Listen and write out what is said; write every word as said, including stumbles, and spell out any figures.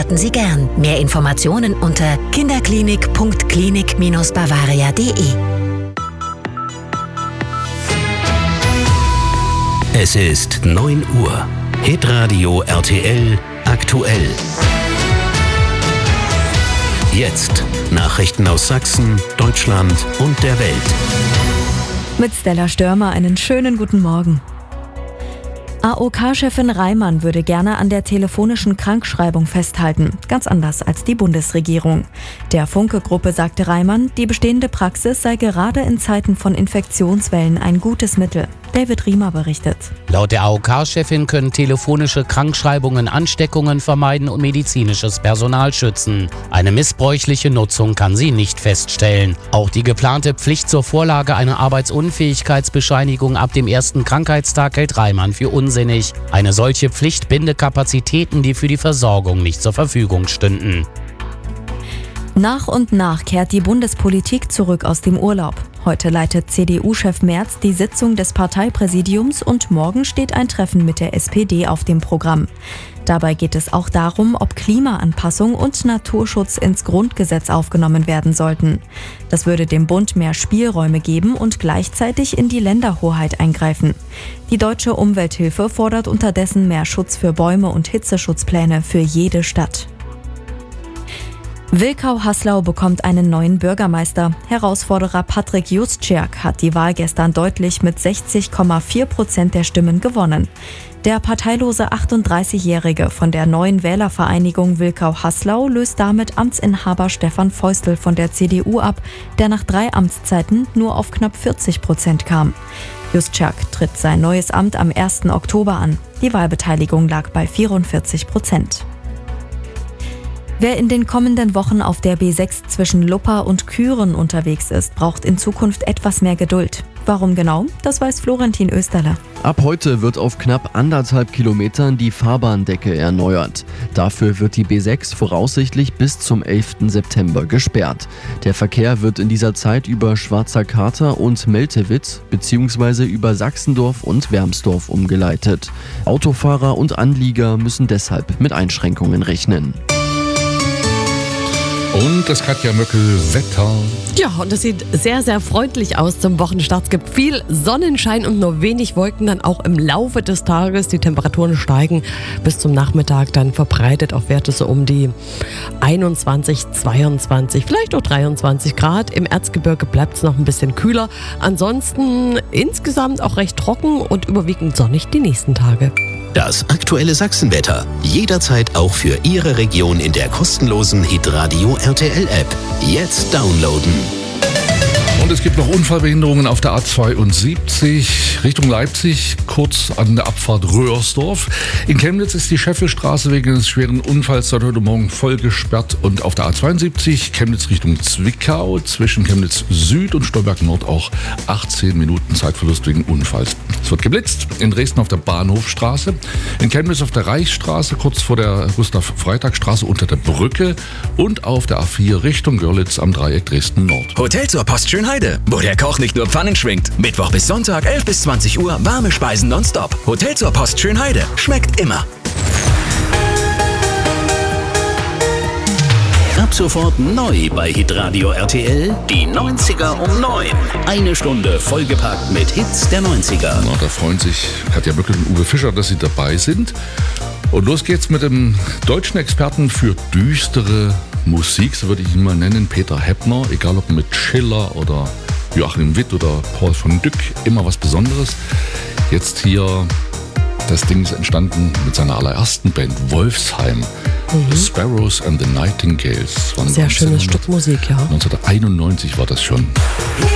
beraten Sie gern. Mehr Informationen unter kinderklinik punkt klinik Bindestrich bavaria punkt de. Es ist neun Uhr. Hitradio R T L aktuell. Jetzt Nachrichten aus Sachsen, Deutschland und der Welt. Mit Stella Störmer einen schönen guten Morgen. A O K-Chefin Reimann würde gerne an der telefonischen Krankschreibung festhalten, ganz anders als die Bundesregierung. Der Funke-Gruppe sagte Reimann, die bestehende Praxis sei gerade in Zeiten von Infektionswellen ein gutes Mittel. David Riemer berichtet. Laut der A O K-Chefin können telefonische Krankschreibungen Ansteckungen vermeiden und medizinisches Personal schützen. Eine missbräuchliche Nutzung kann sie nicht feststellen. Auch die geplante Pflicht zur Vorlage einer Arbeitsunfähigkeitsbescheinigung ab dem ersten Krankheitstag hält Reimann für unsinnig. Eine solche Pflicht binde Kapazitäten, die für die Versorgung nicht zur Verfügung stünden. Nach und nach kehrt die Bundespolitik zurück aus dem Urlaub. Heute leitet C D U-Chef Merz die Sitzung des Parteipräsidiums und morgen steht ein Treffen mit der S P D auf dem Programm. Dabei geht es auch darum, ob Klimaanpassung und Naturschutz ins Grundgesetz aufgenommen werden sollten. Das würde dem Bund mehr Spielräume geben und gleichzeitig in die Länderhoheit eingreifen. Die Deutsche Umwelthilfe fordert unterdessen mehr Schutz für Bäume und Hitzeschutzpläne für jede Stadt. Wilkau-Haslau bekommt einen neuen Bürgermeister. Herausforderer Patrick Juszczyk hat die Wahl gestern deutlich mit sechzig Komma vier Prozent der Stimmen gewonnen. Der parteilose achtunddreißigjährige von der neuen Wählervereinigung Wilkau-Haslau löst damit Amtsinhaber Stefan Feustel von der C D U ab, der nach drei Amtszeiten nur auf knapp vierzig Prozent kam. Juszczyk tritt sein neues Amt am ersten Oktober an. Die Wahlbeteiligung lag bei vierundvierzig Prozent. Wer in den kommenden Wochen auf der B sechs zwischen Luppa und Kühren unterwegs ist, braucht in Zukunft etwas mehr Geduld. Warum genau? Das weiß Florentin Österle. Ab heute wird auf knapp anderthalb Kilometern die Fahrbahndecke erneuert. Dafür wird die B sechs voraussichtlich bis zum elften September gesperrt. Der Verkehr wird in dieser Zeit über Schwarzer Kater und Meltewitz bzw. über Sachsendorf und Wermsdorf umgeleitet. Autofahrer und Anlieger müssen deshalb mit Einschränkungen rechnen. Und das Katja Möckel Wetter. Ja, und es sieht sehr, sehr freundlich aus zum Wochenstart. Es gibt viel Sonnenschein und nur wenig Wolken dann auch im Laufe des Tages. Die Temperaturen steigen bis zum Nachmittag dann verbreitet auf Werte so um die einundzwanzig, zweiundzwanzig, vielleicht auch dreiundzwanzig Grad. Im Erzgebirge bleibt es noch ein bisschen kühler. Ansonsten insgesamt auch recht trocken und überwiegend sonnig die nächsten Tage. Das aktuelle Sachsenwetter. Jederzeit auch für Ihre Region in der kostenlosen Hitradio R T L App. Jetzt downloaden. Und es gibt noch Unfallbehinderungen auf der A zweiundsiebzig Richtung Leipzig, kurz an der Abfahrt Röhrsdorf. In Chemnitz ist die Scheffelstraße wegen eines schweren Unfalls seit heute Morgen voll gesperrt. Und auf der A zweiundsiebzig Chemnitz Richtung Zwickau zwischen Chemnitz Süd und Stolberg Nord auch achtzehn Minuten Zeitverlust wegen Unfalls. Es wird geblitzt in Dresden auf der Bahnhofstraße, in Chemnitz auf der Reichsstraße kurz vor der Gustav-Freitag-Straße unter der Brücke und auf der A vier Richtung Görlitz am Dreieck Dresden Nord. Hotel zur Post Schönheide, wo der Koch nicht nur Pfannen schwingt. Mittwoch bis Sonntag, elf bis zwanzig Uhr, warme Speisen nonstop. Hotel zur Post Schönheide, schmeckt immer. Ab sofort neu bei Hitradio R T L, die neunziger um neun. Eine Stunde vollgepackt mit Hits der neunziger. Na, da freuen sich Katja Möckel und Uwe Fischer, dass sie dabei sind. Und los geht's mit dem deutschen Experten für düstere Musik, so würde ich ihn mal nennen, Peter Heppner. Egal ob mit Schiller oder Joachim Witt oder Paul von Dyck, immer was Besonderes. Jetzt hier, das Ding ist entstanden mit seiner allerersten Band Wolfsheim. Mhm. The Sparrows and the Nightingales. Sehr schönes Stück Musik, ja. neunzehnhunderteinundneunzig war das schon.